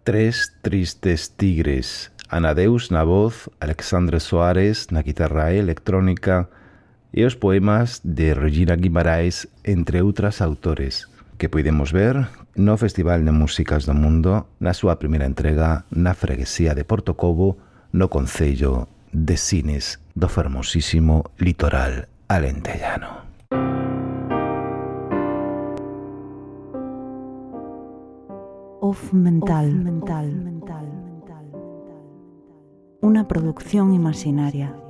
Tres tristes tigres. Anadeus na voz, Alexandre Soares na guitarra electrónica e os poemas de Regina Guimarães, entre outras autores, que podemos ver no Festival de Músicas do Mundo na súa primeira entrega na freguesía de Portocobo, no concello de Sines do fermosísimo litoral alentellano. Off Mental. Una producción imaginaria.